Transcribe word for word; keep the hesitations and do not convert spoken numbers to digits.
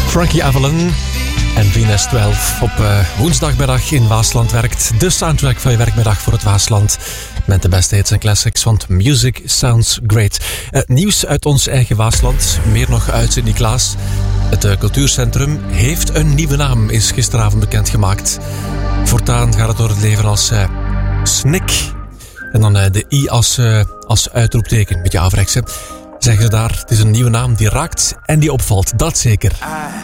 Frankie Avalon en Venus twaalf op uh, woensdagmiddag in Waasland werkt. De soundtrack van je werkmiddag voor het Waasland. Met de beste hits en classics, want music sounds great. Uh, nieuws uit ons eigen Waasland. Meer nog uit Sint-Niklaas. Het uh, cultuurcentrum heeft een nieuwe naam, is gisteravond bekendgemaakt. Voortaan gaat het door het leven als uh, Snik. En dan uh, de I als, uh, als uitroepteken. Een beetje averechts, hè. Zeggen ze daar, het is een nieuwe naam die raakt en die opvalt. Dat zeker.